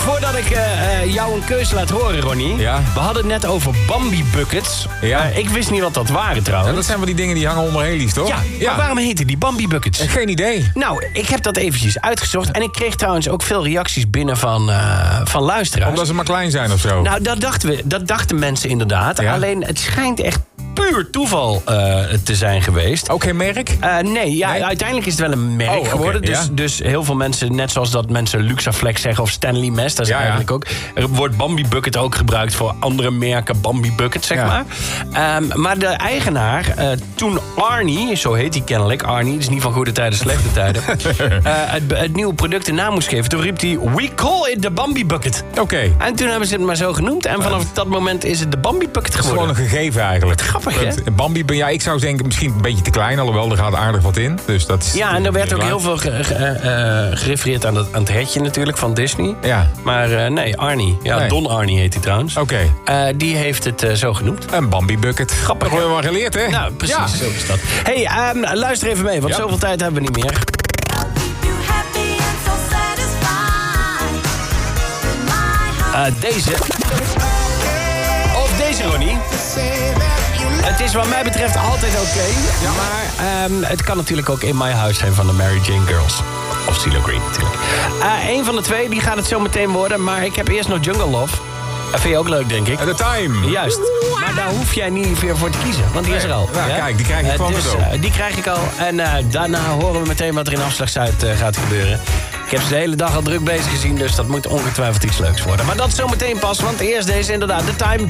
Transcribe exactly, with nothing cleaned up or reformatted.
voordat ik uh, uh, jou een keuze laat horen, Ronnie. Ja? We hadden het net over Bambi buckets. Ja? Uh, ik wist niet wat dat waren trouwens. Ja, dat zijn wel die dingen die hangen onder helies, toch? Ja, ja. Maar waarom heten die Bambi buckets? Geen idee. Nou, ik heb dat eventjes uitgezocht. En ik kreeg trouwens ook veel reacties binnen van, uh, van luisteraars. Omdat ze maar klein zijn of zo? Nou, dat dachten, we, dat dachten mensen inderdaad. Ja? Alleen, het schijnt echt puur toeval uh, te zijn geweest. Ook geen merk? Uh, nee, ja, nee, uiteindelijk is het wel een merk oh, okay, geworden. Dus, ja. dus heel veel mensen, net zoals dat mensen Luxaflex zeggen of Stanley Mest, dat is ja, eigenlijk ja. ook. Er wordt Bambi Bucket ook gebruikt voor andere merken Bambi Bucket, zeg ja. maar. Um, maar de eigenaar, uh, toen Arnie, zo heet hij kennelijk, Arnie, het is niet van goede tijden, slechte tijden, uh, het, het nieuwe product een naam moest geven, toen riep hij, we call it the Bambi Bucket. Oké. Okay. En toen hebben ze het maar zo genoemd. En vanaf dat moment is het de Bambi Bucket geworden. Het is gewoon een gegeven eigenlijk. Grappig, hè? Het, Bambi, ja, ik zou denken misschien een beetje te klein, alhoewel er gaat aardig wat in. Dus dat is, ja, en er werd ook heel veel ge, ge, uh, gerefereerd aan, dat, aan het hetje natuurlijk van Disney. Ja. Maar uh, nee, Arnie. Ja, nee. Don Arnie heet hij trouwens. Oké. Okay. Uh, die heeft het uh, zo genoemd. Een Bambi Bucket. Grappig. Dat hebben we wel geleerd, hè? Nou, precies. Ja. Zo is dat. Hey, um, luister even mee, want ja. zoveel tijd hebben we niet meer. Uh, deze. Of deze, Ronnie. Het is wat mij betreft altijd oké. Okay, ja. Maar um, het kan natuurlijk ook In My House zijn van de Mary Jane Girls. Of CeeLo Green natuurlijk. Uh, Eén van de twee, die gaat het zo meteen worden. Maar ik heb eerst nog Jungle Love. Dat vind je ook leuk, denk ik. At the Time. Juist. Maar daar hoef jij niet meer voor te kiezen. Want die is er al. Ja, ja? Kijk, die krijg ik gewoon uh, dus, uh, Die krijg ik al. En uh, daarna horen we meteen wat er in Afslag Zuid uh, gaat gebeuren. Ik heb ze de hele dag al druk bezig gezien, dus dat moet ongetwijfeld iets leuks worden. Maar dat zometeen pas, want eerst deze inderdaad, The Time.